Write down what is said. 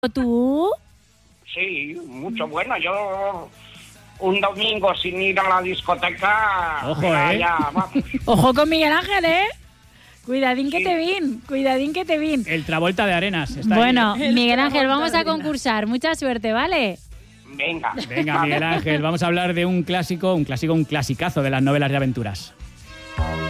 ¿Tú? Sí, mucho. Bueno, yo un domingo sin ir a la discoteca... Ojo, vamos. Ojo con Miguel Ángel, ¿eh? Cuidadín que Sí. te vin, cuidadín que te vin. El Travolta de Arenas. Está Bueno, ahí. Miguel Ángel, vamos a concursar. Mucha suerte, ¿vale? Venga. Venga, Miguel Ángel, vamos a hablar de un clasicazo de las novelas de aventuras.